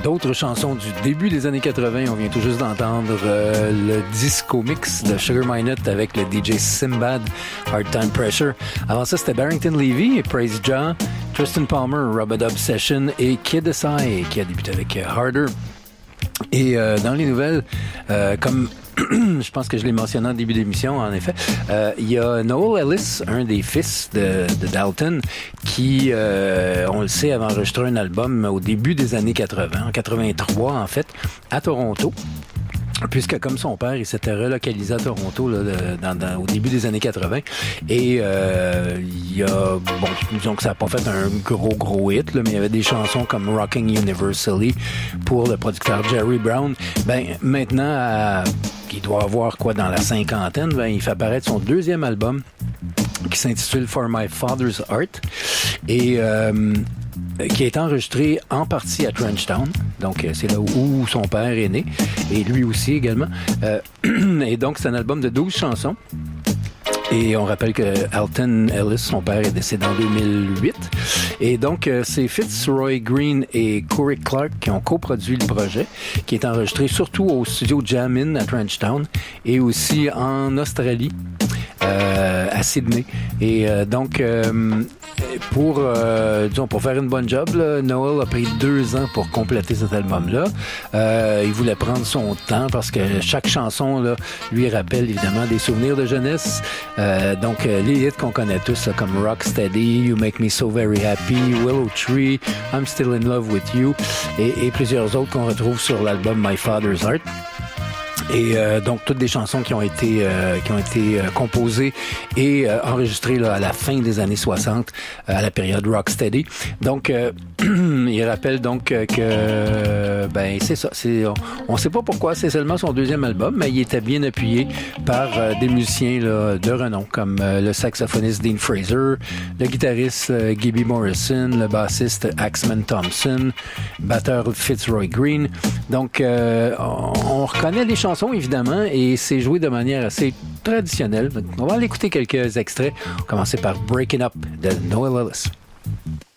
d'autres chansons du début des années 80. On vient tout juste d'entendre le disco mix de Sugar Minott avec le DJ Simbad, Hard Time Pressure. Avant ça, c'était Barrington Levy et Praise Jah, Tristan Palmer, Rub-a-Dub Session et Kid Asai qui a débuté avec Harder. Et dans les nouvelles, comme je pense que je l'ai mentionné en début d'émission, en effet. Il y a Noel Ellis, un des fils de Dalton, qui, on le sait, avait enregistré un album au début des années 80, en 83 en fait, à Toronto. Puisque comme son père, il s'était relocalisé à Toronto là, au début des années 80. Et il y a, bon, disons que ça n'a pas fait un gros hit, là, mais il y avait des chansons comme Rocking Universally pour le producteur Jerry Brown. Ben maintenant, il doit avoir quoi dans la cinquantaine, ben il fait apparaître son deuxième album qui s'intitule For My Father's Art et qui est enregistré en partie à Trenchtown. Donc, c'est là où son père est né. Et lui aussi également. Et donc, c'est un album de 12 chansons. Et on rappelle que Alton Ellis, son père, est décédé en 2008. Et donc, c'est Fitzroy Green et Corey Clark qui ont coproduit le projet, qui est enregistré surtout au studio Jam-In à Trenchtown et aussi en Australie, à Sydney. Et donc, pour faire une bonne job, là, Noel a pris 2 ans pour compléter cet album-là. Il voulait prendre son temps parce que chaque chanson là, lui rappelle évidemment des souvenirs de jeunesse. Donc, les hits qu'on connaît tous, là, comme Rocksteady, You Make Me So Very Happy, Willow Tree, I'm Still in Love with You, et plusieurs autres qu'on retrouve sur l'album My Father's Art. Et donc toutes des chansons qui ont été composées et enregistrées là, à la fin des années 60 à la période Rocksteady. Donc il rappelle donc que ben c'est ça, on sait pas pourquoi, c'est seulement son deuxième album, mais il était bien appuyé par des musiciens là, de renom comme le saxophoniste Dean Fraser, le guitariste Gibby Morrison, le bassiste Axman Thompson, batteur Fitzroy Green. Donc on reconnaît les chansons évidemment et c'est joué de manière assez traditionnelle. On va aller écouter quelques extraits. On va commencer par Breaking Up de Noel Ellis.